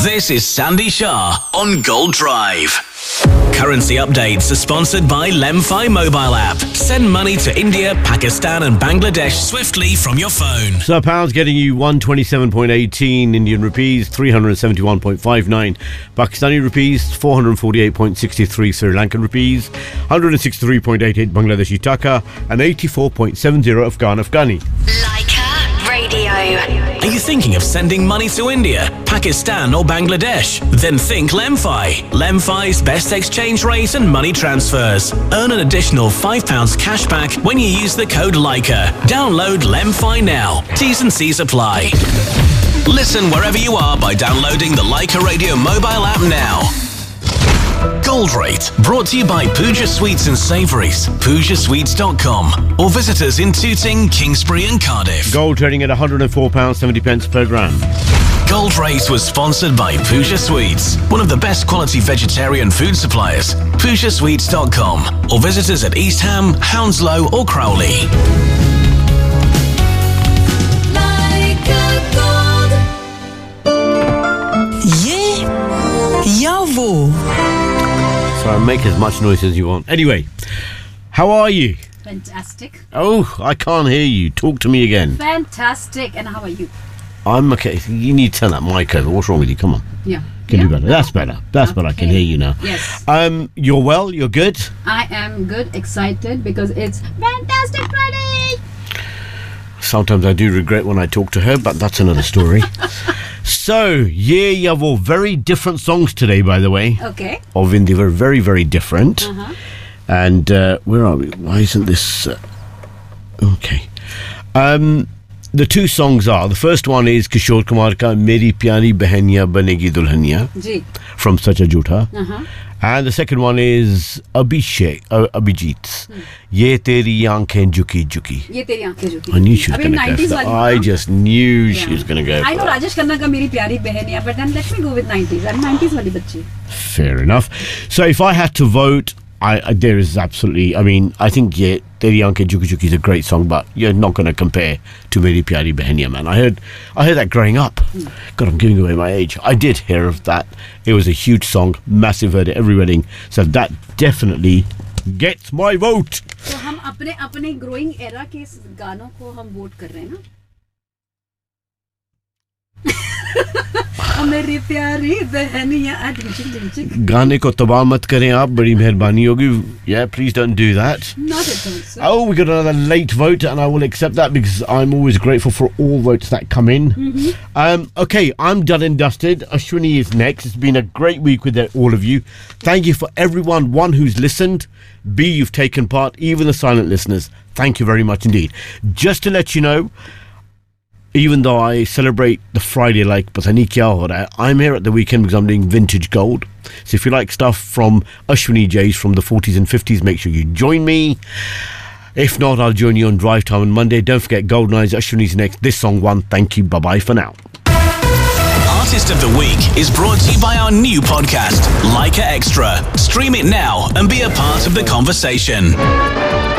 This is Sandy Shah on Gold Drive. Currency updates are sponsored by Lemfi mobile app. Send money to India, Pakistan and Bangladesh swiftly from your phone. So a pound's getting you 127.18 Indian rupees, 371.59 Pakistani rupees, 448.63 Sri Lankan rupees, 163.88 Bangladeshi taka and 84.70 Afghani. Leica Radio. Are you thinking of sending money to India, Pakistan or Bangladesh? Then think Lemfi. Lemfi's best exchange rate and money transfers. Earn an additional £5 cash back when you use the code Leica. Download Lemfi now. T's and C's apply. Listen wherever you are by downloading the Leica Radio mobile app now. Gold Rate, brought to you by Pooja Sweets and Savouries, PoojaSweets.com, or visit us in Tooting, Kingsbury and Cardiff. Gold trading at £104.70 per gram. Gold Rate was sponsored by Pooja Sweets, one of the best quality vegetarian food suppliers. PoojaSweets.com, or visit us at East Ham, Hounslow or Crowley. ये या वो. So make as much noise as you want. Anyway, how are you? Fantastic. Oh, I can't hear you. Talk to me again. Fantastic. And how are you? I'm okay. You need to turn that mic over. What's wrong with you? Come on. Yeah. Can do better. That's better. That's better. I can hear you now. Yes. You're well? You're good? I am good, excited because it's Fantastic Friday. Sometimes I do regret when I talk to her, but that's another story. So, yeah, well, very different songs today, by the way. Okay. Of Indie were very, very different. And where are we? Why isn't this... okay. The two songs are, the first one is Kishore Kumar ka Meri Pyari Bahaniya Banegi Dulhaniya from Sacha Jhutha. And the second one is Abhijit's Ye Teri Aankhein Jhuki Jhuki. Ye Teri Aankhein Jhuki. I knew she was going to go for that. I just knew she was going to go for that. I know Rajesh Khanna ka Meri Pyari Bahaniya, but then let me go with 90s. I'm 90s wali bachchi. Fair enough. So if I had to vote, there is absolutely, I mean, I think Ye Teri Aankhein Jhuki Jhuki is a great song, but you're not going to compare to Meri Pyari Bahaniya, man. I heard that growing up. God, I'm giving away my age. I did hear of that. It was a huge song, massive, heard it every wedding. So that definitely gets my vote. So हम अपने growing era के गानों को हम vote कर रहे हैं ना? मेरी प्यारी बहनिया गाने को तबाह मत करें आप, बड़ी मेहरबानी होगी. Yeah, please don't do that. Not at all, sir. Oh, we got another late vote, and I will accept that because I'm always grateful for all votes that come in. Okay, I'm done and dusted. Ashwini is next. It's been a great week with all of you. Thank you for everyone, one, who's listened, B, you've taken part, even the silent listeners. Thank you very much indeed. Just to let you know, even though I celebrate the Friday like pata nahi kya ho raha hai, I'm here at the weekend because I'm doing vintage gold. So if you like stuff from Ashwini J's from the 40s and 50s, make sure you join me. If not, I'll join you on Drive Time on Monday. Don't forget Gold Nights, Ashwini's next. This song won. Thank you. Bye-bye for now. Artist of the Week is brought to you by our new podcast, Leica Extra. Stream it now and be a part of the conversation.